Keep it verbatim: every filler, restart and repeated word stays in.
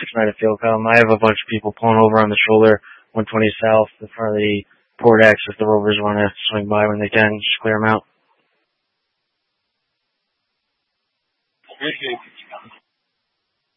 six nine at Fieldcom. I have a bunch of people pulling over on the shoulder, one twenty South, in front of the port X. If the Rovers want to swing by when they can, just clear them out. Appreciate it.